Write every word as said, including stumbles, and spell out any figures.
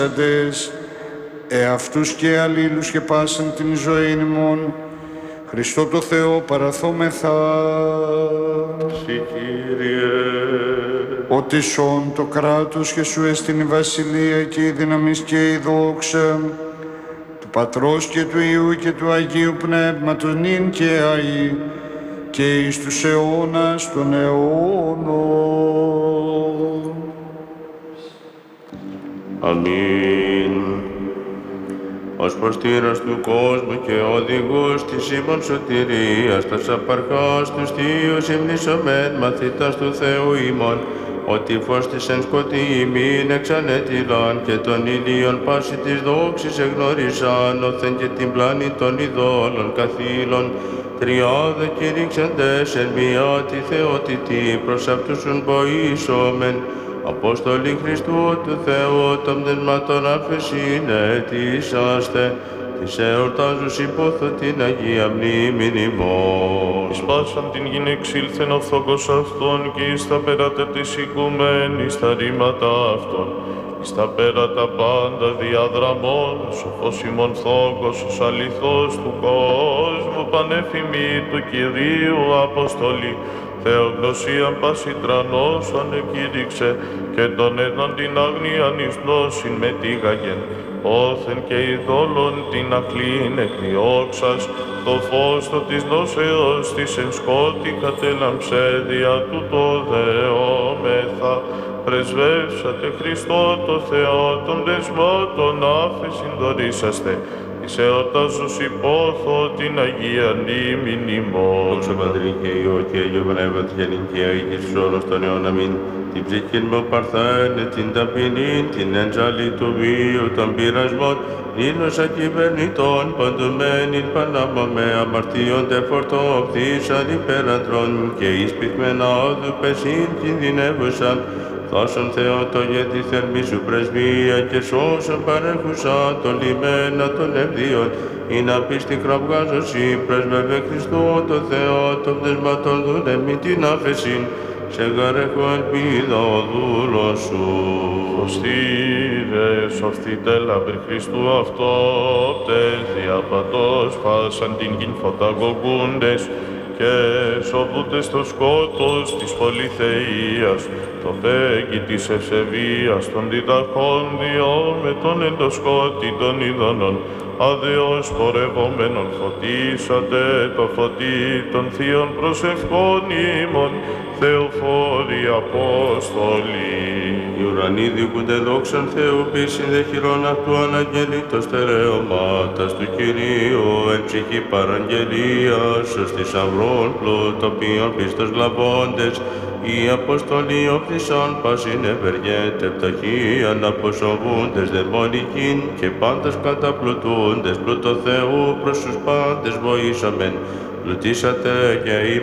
εαυτούς και αλλήλους και πάσαν την ζωή ημών, Χριστό το Θεό παραθόμεθα. Συ Κύριε. Ότι σών το κράτος και σου εστιν η βασιλεία και η δύναμις και η δόξα του Πατρός και του Υιού και του Αγίου Πνεύματος νυν και αεί και εις τους αιώνας των αιώνων. Αμήν. Ως προστήρας του κόσμου και οδηγός της ημών σωτηρίας, τας απαρχάς τους θείους υμνησομέν μαθητάς του Θεού ημών, ότι φως της εν σκοτή ημίν εξανέτειλαν και των ηλίων πάση της δόξης εγνώρισαν, όθεν και την πλάνη των ειδόλων καθήλων, τριάδε κηρύξαντες εν μία τη θεότητη προς αυτούς ουν ποήσομεν, Απόστολοι Χριστού του Θεού των πνευματών αφεσίν ετήσαστε, της εορτάζους υπόθω την Αγία μνήμην ημών. Εις πάσαν την γην εξήλθεν ο φθόκος αυτών και εις τα πέρατα της οικουμένη στα ρήματα αυτών. Εις τα πέρατα πάντα διαδραμών, σοφός ημών φθόκος, ως αληθώς του κόσμου, πανέφημη του Κυρίου Αποστολή, Θεογνωσίαν πάση τρανός ανεκήρυξε και τον έδαν την αγνίαν εις γνώσιν μετήγαγεν, όθεν και ειδόλων την ακλήν εκδιώξας, το φως το της νόσεως της εν σκότη κατέλαμψε δια τούτο δεόμεθα, πρεσβεύσατε Χριστό το Θεό των δεσμάτων άφεσιν δωρήσαστε, εις εορτάζους υπόθω την Αγία μνήμην ημών. Δόξα Πατρί και Υιό και Αγίο Πνεύματι και νυν και αεί και στους όρους των αιών αμήν. Την ψυχήν μου παρθένε, την ταπεινή, την έντζαλη του βίου των πειρασμών, νύνος ακυβερνητών παντουμένην πανάμαμε αμαρτίων τε φορτώπτησαν υπεραντρών και εις πυθμένα όδου πεσίν κινδυνεύουσαν, δώσον Θεό το για τη θερμή σου πρεσβεία και σώσον παρέχουσα τον λιμένα των ευδίων, ή να πίστη κραυγάζωσι πρέσβευε Χριστό το Θεό των πνευματών δουλεμεί την άφεσιν, σε γαρέχω ελπίδα ο δούλος σου. Φωστήρε, σοφθείτε λαμπρή Χριστού αυτόπτες, διαπατός φάσαν την γην φωταγωγούντες, και σοβούτε στο σκότος της πολυθείας, το πέγγι της ευσεβίας των διδαχόντιων με τον εντοσκότη των ειδώνων, αδεώς πορευόμενων φωτίσατε το φωτί των θείων προσευχών ημών, Θεοφόροι Απόστολοι. Οι ουρανοί διοικούνται δόξαν Θεού πίσιν δε χειρών αυτού αναγγελεί το στερεωμάτας του Κυρίου εν ψυχή παραγγελίας ως θησαυρών πλουτοποιών πίστος λαβώντες, οι Αποστολοί όφθησαν πάσιν ευεργέτε πταχίαν αποσοβούντες δαιμονικήν και πάντας καταπλουτούντες πλούτο Θεού προς τους πάντες βοήσαμεν, πλουτίσατε και